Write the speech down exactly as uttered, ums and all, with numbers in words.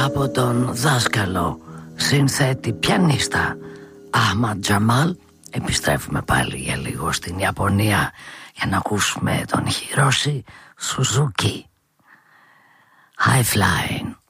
από τον δάσκαλο συνθέτη πιανίστα Ahmad Jamal. Επιστρέφουμε πάλι για λίγο στην Ιαπωνία για να ακούσουμε τον Hiroshi Suzuki. High Flying.